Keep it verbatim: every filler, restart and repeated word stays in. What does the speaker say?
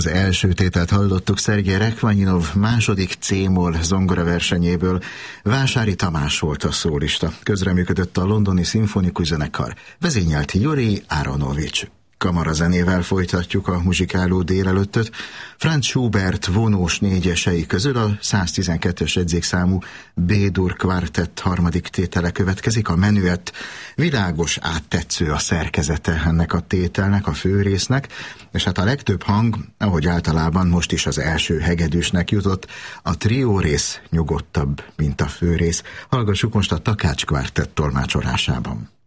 Az első tételt hallottuk Szergej Rachmaninov második C-moll zongoraversenyéből. Vásári Tamás volt a szólista. Közreműködött a londoni szimfonikus zenekar. Vezényelt Juri Aronovics. Kamarazenével folytatjuk a muzsikáló délelőttöt. Franz Schubert vonós négyesei közül a száztizenkettes jegyzékszámú B-dur kvartett harmadik tétele következik, a menüett. Világos, áttetsző a szerkezete ennek a tételnek, a főrésznek, és hát a legtöbb hang, ahogy általában most is az első hegedűsnek jutott, a trió rész nyugodtabb, mint a főrész. Hallgassuk most a Takács kvartett tolmácsolásában.